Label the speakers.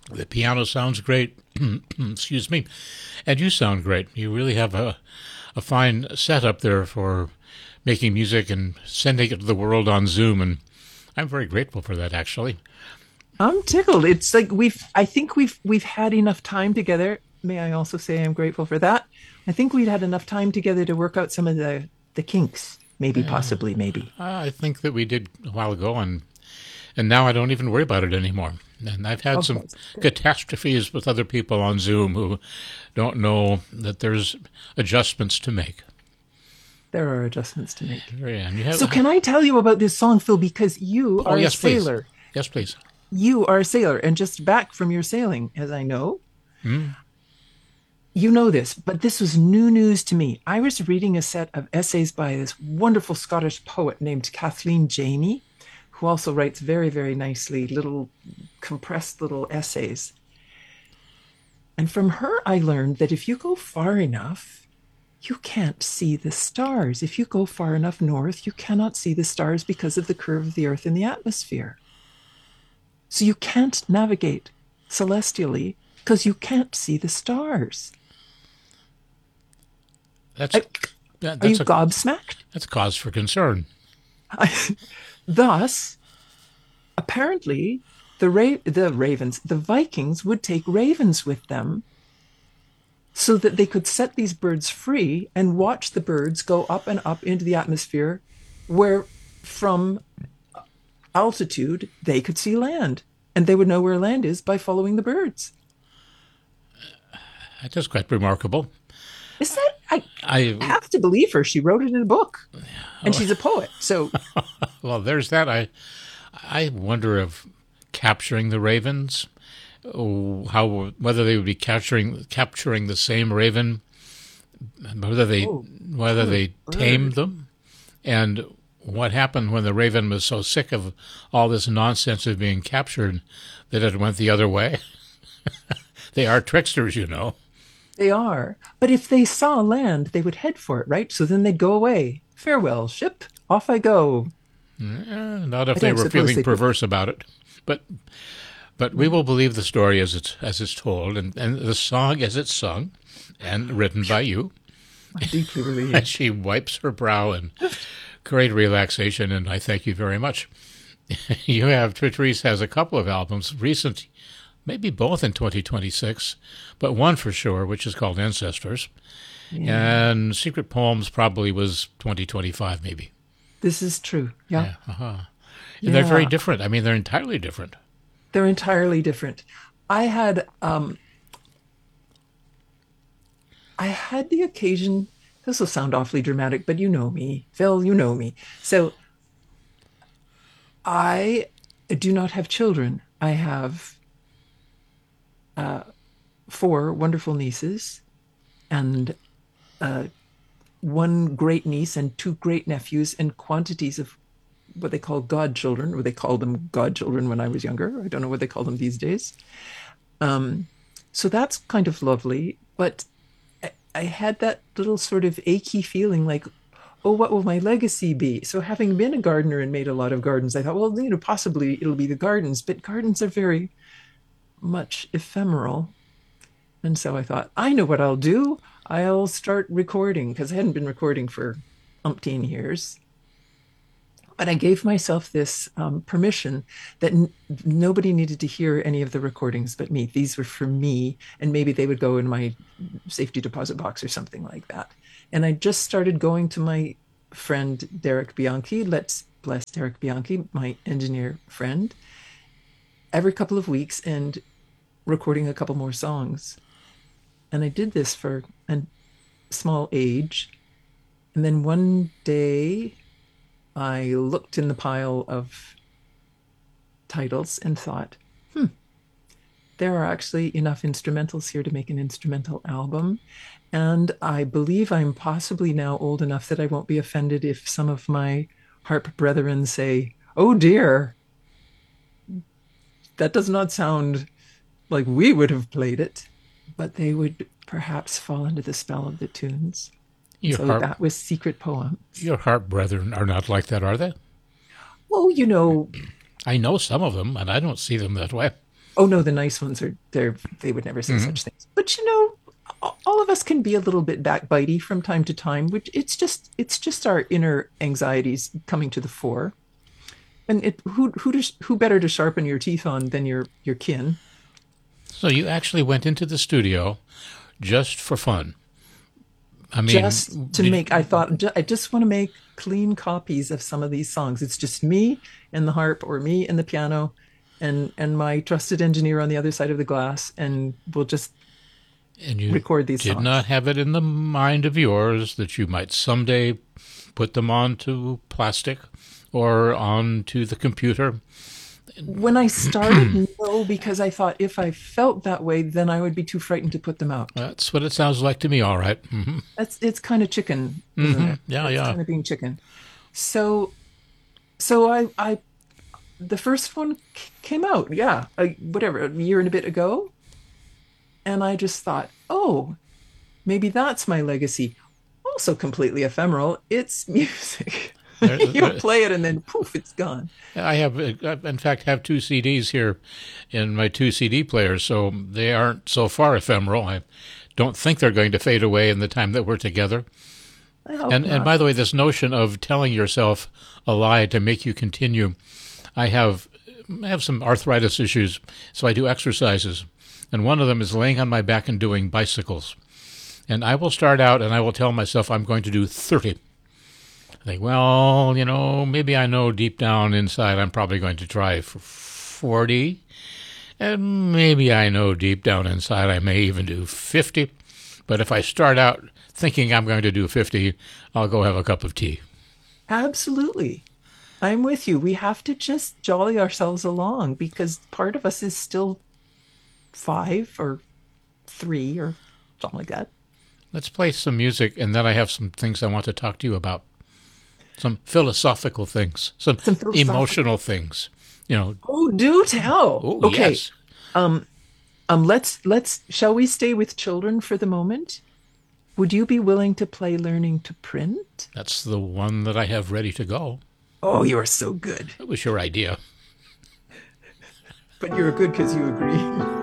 Speaker 1: The piano sounds great. Excuse me. And you sound great. You really have a fine setup there for making music and sending it to the world on Zoom. And I'm very grateful for that, actually.
Speaker 2: I'm tickled. It's like I think we've had enough time together. May I also say I'm grateful for that? I think we'd had enough time together to work out some of the kinks. Maybe, possibly, maybe.
Speaker 1: I think that we did a while ago, and now I don't even worry about it anymore. And I've had
Speaker 2: Okay,
Speaker 1: some catastrophes with other people on Zoom who don't know that there's adjustments to make.
Speaker 2: there are adjustments to make.
Speaker 1: Yeah, and you
Speaker 2: So,
Speaker 1: have,
Speaker 2: can I tell you about this song, Phil? Because you
Speaker 1: oh,
Speaker 2: are a
Speaker 1: yes, please.
Speaker 2: sailor.
Speaker 1: Yes, please.
Speaker 2: You are a sailor, and just back from your sailing, as I know,
Speaker 1: Hmm?
Speaker 2: you know this, but this was new news to me. I was reading a set of essays by this wonderful Scottish poet named Kathleen Janey, who also writes very, very nicely little compressed little essays. And from her, I learned that if you go far enough, you can't see the stars. If you go far enough north, you cannot see the stars because of the curve of the earth in the atmosphere. So you can't navigate celestially because you can't see the stars.
Speaker 1: That's
Speaker 2: I,
Speaker 1: that,
Speaker 2: are you
Speaker 1: that's a
Speaker 2: gobsmacked?
Speaker 1: that's a cause for concern.
Speaker 2: Thus, apparently, the ravens, the Vikings would take ravens with them so that they could set these birds free and watch the birds go up and up into the atmosphere, where from altitude they could see land, and they would know where land is by following the birds.
Speaker 1: That is quite remarkable.
Speaker 2: Is that I
Speaker 1: I
Speaker 2: have to believe her? She wrote it in a book, and she's a poet. So
Speaker 1: well, there's that. I wonder if capturing the ravens, how whether they would be capturing the same raven, whether they
Speaker 2: oh,
Speaker 1: whether
Speaker 2: poor
Speaker 1: they tamed
Speaker 2: bird.
Speaker 1: them, and what happened when the raven was so sick of all this nonsense of being captured that it went the other way. They are tricksters, you know.
Speaker 2: They are. But if they saw land, they would head for it, right? So then they'd go away. Farewell, ship. Off I go.
Speaker 1: Not if
Speaker 2: I
Speaker 1: they
Speaker 2: don't
Speaker 1: were
Speaker 2: suppose
Speaker 1: feeling
Speaker 2: they could.
Speaker 1: perverse about it, but we will believe the story as it's told, and the song as it's sung and written by you.
Speaker 2: I'm deeply
Speaker 1: And
Speaker 2: relieved.
Speaker 1: she wipes her brow in great relaxation, and I thank you very much. You have Patrice has a couple of albums, recent, maybe both in 2026, but one for sure, which is called Ancestors,
Speaker 2: Yeah.
Speaker 1: and Secret Poems probably was 2025, maybe.
Speaker 2: This is true. Yeah.
Speaker 1: Yeah, and they're very
Speaker 2: Yeah.
Speaker 1: different. I mean, they're entirely different.
Speaker 2: They're entirely different. I had I had the occasion, this will sound awfully dramatic, but you know me, Phil, you know me. So I do not have children. I have four wonderful nieces and one great niece and two great nephews and quantities of what they call godchildren, or they called them godchildren when I was younger. I don't know what they call them these days. So that's kind of lovely. But I had that little sort of achy feeling like, oh, what will my legacy be? So having been a gardener and made a lot of gardens, I thought, well, possibly it'll be the gardens, but gardens are very much ephemeral. And so I thought, I know what I'll do. I'll start recording because I hadn't been recording for umpteen years. But I gave myself this permission that nobody needed to hear any of the recordings but me. These were for me, and maybe they would go in my safety deposit box or something like that. And I just started going to my friend Derek Bianchi. Let's bless Derek Bianchi, my engineer friend, every couple of weeks and recording a couple more songs. And I did this for a small age. And then one day I looked in the pile of titles and thought, there are actually enough instrumentals here to make an instrumental album. And I believe I'm possibly now old enough that I won't be offended if some of my harp brethren say, oh dear, that does not sound like we would have played it, but they would perhaps fall under the spell of the tunes.
Speaker 1: Your
Speaker 2: So
Speaker 1: harp,
Speaker 2: that was Secret Poems.
Speaker 1: your harp brethren are not like that, are they?
Speaker 2: Well,
Speaker 1: I know some of them, and I don't see them that way.
Speaker 2: Oh no, the nice ones are they would never say
Speaker 1: Hmm.
Speaker 2: such things. But you know, all of us can be a little bit backbitey from time to time, which it's just our inner anxieties coming to the fore. And who better to sharpen your teeth on than your kin?
Speaker 1: So you actually went into the studio just for fun. I
Speaker 2: Just
Speaker 1: mean,
Speaker 2: to make, I thought I just want to make clean copies of some of these songs. It's just me and the harp, or me and the piano, and my trusted engineer on the other side of the glass, and we'll just
Speaker 1: and you
Speaker 2: record these
Speaker 1: did not
Speaker 2: songs.
Speaker 1: have it in the mind of yours that you might someday put them onto plastic or onto the computer.
Speaker 2: When I started, no, because I thought if I felt that way, then I would be too frightened to put them out.
Speaker 1: That's what it sounds like to me. All right. Mm-hmm.
Speaker 2: It's kind of chicken, isn't
Speaker 1: Mm-hmm.
Speaker 2: it?
Speaker 1: Yeah,
Speaker 2: It's
Speaker 1: yeah.
Speaker 2: kind of being chicken. So so I the first one came out, yeah, whatever, a year and a bit ago, and I just thought, oh, maybe that's my legacy. Also completely ephemeral. It's music.
Speaker 1: There,
Speaker 2: You
Speaker 1: there,
Speaker 2: play it and then poof, it's gone.
Speaker 1: I have, in fact, have two CDs here in my two CD players, so they aren't so far ephemeral. I don't think they're going to fade away in the time that we're together.
Speaker 2: I hope
Speaker 1: And
Speaker 2: not.
Speaker 1: by the way, this notion of telling yourself a lie to make you continue, I have I have some arthritis issues, so I do exercises, and one of them is laying on my back and doing bicycles. And I will start out and I will tell myself I'm going to do 30. I think, well, maybe I know deep down inside I'm probably going to try for 40. And maybe I know deep down inside I may even do 50. But if I start out thinking I'm going to do 50, I'll go have a cup of tea.
Speaker 2: Absolutely. I'm with you. We have to just jolly ourselves along because part of us is still five or three or something like that.
Speaker 1: Let's play some music, and then I have some things I want to talk to you about. Some philosophical things, some
Speaker 2: Some philosophical.
Speaker 1: emotional things. You know,
Speaker 2: Oh, do tell.
Speaker 1: oh,
Speaker 2: Okay.
Speaker 1: yes,
Speaker 2: Um, let's shall we stay with children for the moment? Would you be willing to play learning to print?
Speaker 1: that's the one that I have ready to go.
Speaker 2: Oh, you are so good.
Speaker 1: It was your idea.
Speaker 2: But you're good because you agree.